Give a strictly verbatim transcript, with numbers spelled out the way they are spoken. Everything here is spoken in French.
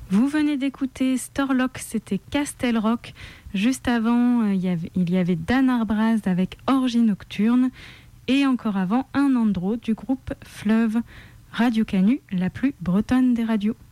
Vous venez d'écouter Storlock, c'était Castel Rock. Juste avant, euh, il, y avait, il y avait Dan Arbraz avec Orgie Nocturne. Et encore avant, un Andro du groupe Fleuve. Radio Canu, la plus bretonne des radios.